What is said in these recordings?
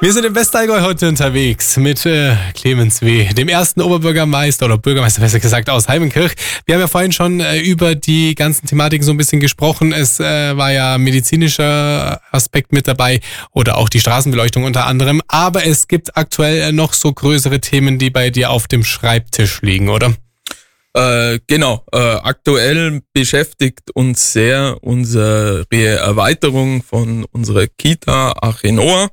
Wir sind im Westallgäu heute unterwegs mit Clemens W., dem ersten Oberbürgermeister oder Bürgermeister besser gesagt aus Heimenkirch. Wir haben ja vorhin schon über die ganzen Thematiken so ein bisschen gesprochen. Es war ja medizinischer Aspekt mit dabei oder auch die Straßenbeleuchtung unter anderem. Aber es gibt aktuell noch so größere Themen, die bei dir auf dem Schreibtisch liegen, oder? Genau. Aktuell beschäftigt uns sehr unsere Erweiterung von unserer Kita Achenoa.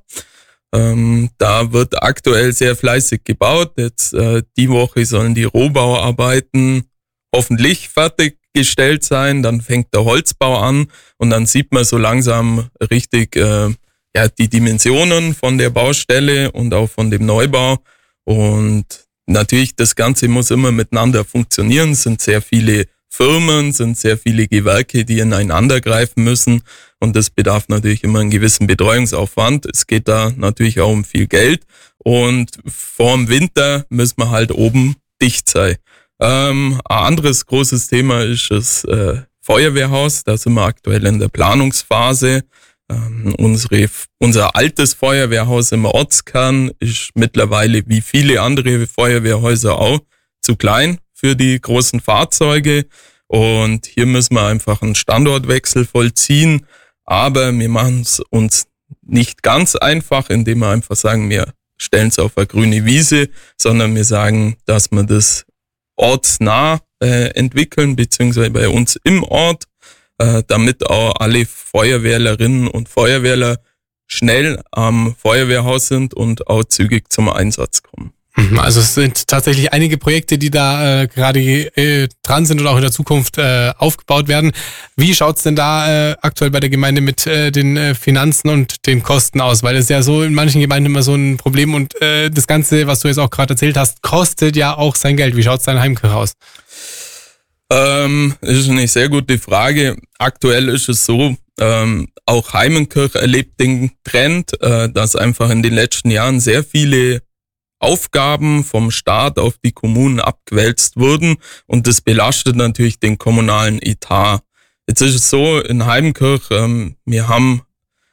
Da wird aktuell sehr fleißig gebaut. Jetzt die Woche sollen die Rohbauarbeiten hoffentlich fertiggestellt sein. Dann fängt der Holzbau an und dann sieht man so langsam richtig die Dimensionen von der Baustelle und auch von dem Neubau. Und natürlich, das Ganze muss immer miteinander funktionieren. Es sind sehr viele Firmen, sind sehr viele Gewerke, die ineinander greifen müssen. Und das bedarf natürlich immer einen gewissen Betreuungsaufwand. Es geht da natürlich auch um viel Geld. Und vorm Winter müssen wir halt oben dicht sein. Ein anderes großes Thema ist das Feuerwehrhaus. Da sind wir aktuell in der Planungsphase. Unser altes Feuerwehrhaus im Ortskern ist mittlerweile wie viele andere Feuerwehrhäuser auch zu klein für die großen Fahrzeuge. Und hier müssen wir einfach einen Standortwechsel vollziehen. Aber wir machen es uns nicht ganz einfach, indem wir einfach sagen, wir stellen es auf eine grüne Wiese, sondern wir sagen, dass wir das ortsnah entwickeln, beziehungsweise bei uns im Ort, damit auch alle Feuerwehrlerinnen und Feuerwehrler schnell am Feuerwehrhaus sind und auch zügig zum Einsatz kommen. Also es sind tatsächlich einige Projekte, die da gerade dran sind und auch in der Zukunft aufgebaut werden. Wie schaut's denn da aktuell bei der Gemeinde mit den Finanzen und den Kosten aus? Weil es ja so in manchen Gemeinden immer so ein Problem und das Ganze, was du jetzt auch gerade erzählt hast, kostet ja auch sein Geld. Wie schaut's da in Heimenkirch aus? Das ist eine sehr gute Frage. Aktuell ist es so, auch Heimenkirch erlebt den Trend, dass einfach in den letzten Jahren sehr viele Aufgaben vom Staat auf die Kommunen abgewälzt wurden und das belastet natürlich den kommunalen Etat. Jetzt ist es so, in Heimenkirch, wir haben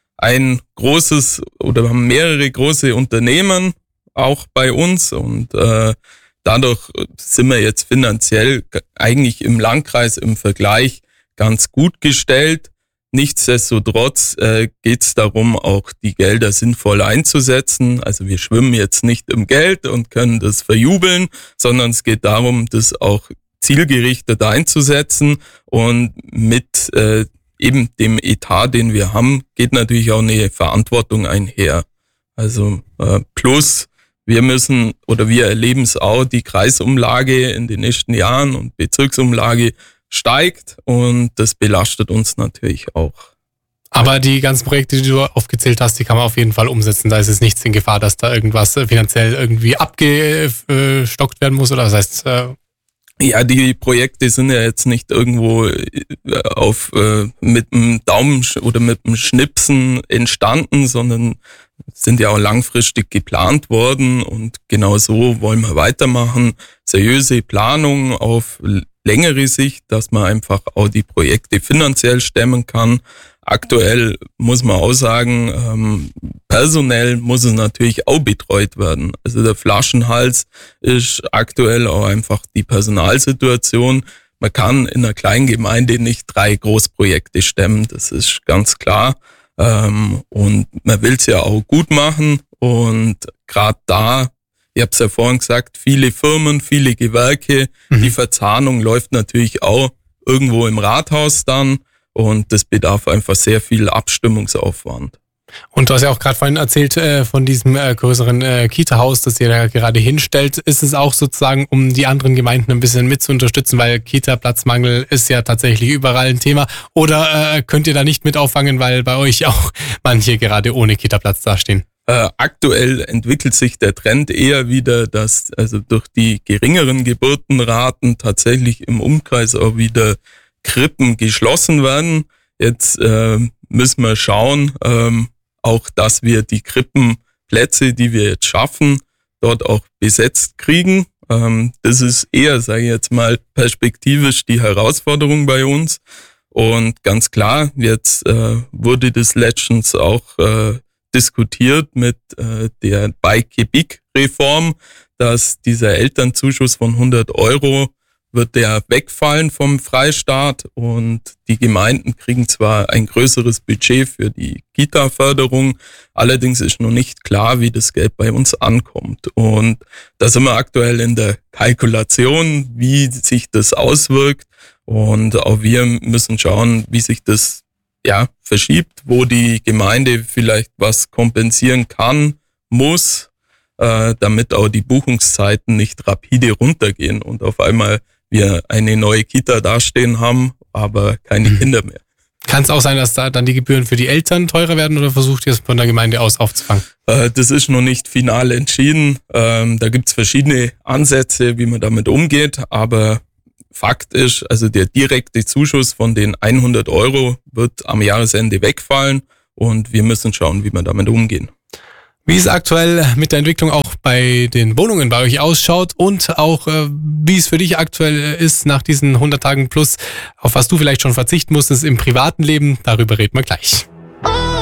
wir haben mehrere große Unternehmen auch bei uns und dadurch sind wir jetzt finanziell eigentlich im Landkreis im Vergleich ganz gut gestellt. Nichtsdestotrotz geht es darum, auch die Gelder sinnvoll einzusetzen. Also wir schwimmen jetzt nicht im Geld und können das verjubeln, sondern es geht darum, das auch zielgerichtet einzusetzen. Und mit eben dem Etat, den wir haben, geht natürlich auch eine Verantwortung einher. Also plus wir erleben es auch, die Kreisumlage in den nächsten Jahren und Bezirksumlage steigt und das belastet uns natürlich auch. Aber die ganzen Projekte, die du aufgezählt hast, die kann man auf jeden Fall umsetzen. Da ist es nichts in Gefahr, dass da irgendwas finanziell irgendwie abgestockt werden muss, oder das heißt... Ja, die Projekte sind ja jetzt nicht irgendwo mit dem Daumen oder mit dem Schnipsen entstanden, sondern sind ja auch langfristig geplant worden und genau so wollen wir weitermachen. Seriöse Planung auf längere Sicht, dass man einfach auch die Projekte finanziell stemmen kann. Aktuell muss man auch sagen, personell muss es natürlich auch betreut werden. Also der Flaschenhals ist aktuell auch einfach die Personalsituation. Man kann in einer kleinen Gemeinde nicht 3 Großprojekte stemmen, das ist ganz klar. Und man will es ja auch gut machen und gerade da, ich habe es ja vorhin gesagt, viele Firmen, viele Gewerke, die Verzahnung läuft natürlich auch irgendwo im Rathaus dann und das bedarf einfach sehr viel Abstimmungsaufwand. Und du hast ja auch gerade vorhin erzählt von diesem größeren Kita-Haus, das ihr da gerade hinstellt. Ist es auch sozusagen, um die anderen Gemeinden ein bisschen mit zu unterstützen, weil Kita-Platzmangel ist ja tatsächlich überall ein Thema? Oder könnt ihr da nicht mit auffangen, weil bei euch auch manche gerade ohne Kita-Platz dastehen? Aktuell entwickelt sich der Trend eher wieder, dass also durch die geringeren Geburtenraten tatsächlich im Umkreis auch wieder Krippen geschlossen werden. Jetzt müssen wir schauen, auch dass wir die Krippenplätze, die wir jetzt schaffen, dort auch besetzt kriegen. Das ist eher, sage ich jetzt mal, perspektivisch die Herausforderung bei uns. Und ganz klar, jetzt wurde das letztens auch diskutiert mit der Bike-Reform, dass dieser Elternzuschuss von 100 Euro wird der wegfallen vom Freistaat und die Gemeinden kriegen zwar ein größeres Budget für die Kita-Förderung, allerdings ist noch nicht klar, wie das Geld bei uns ankommt. Und da sind wir aktuell in der Kalkulation, wie sich das auswirkt. Und auch wir müssen schauen, wie sich das verschiebt, wo die Gemeinde vielleicht was kompensieren kann, muss, damit auch die Buchungszeiten nicht rapide runtergehen und auf einmal wir eine neue Kita dastehen haben, aber keine Kinder mehr. Kann es auch sein, dass da dann die Gebühren für die Eltern teurer werden oder versucht ihr es von der Gemeinde aus aufzufangen? Das ist noch nicht final entschieden. Da gibt's verschiedene Ansätze, wie man damit umgeht, aber Fakt ist, also der direkte Zuschuss von den 100 Euro wird am Jahresende wegfallen und wir müssen schauen, wie wir damit umgehen. Wie es aktuell mit der Entwicklung auch bei den Wohnungen bei euch ausschaut und auch wie es für dich aktuell ist nach diesen 100 Tagen plus, auf was du vielleicht schon verzichten musstest im privaten Leben, darüber reden wir gleich.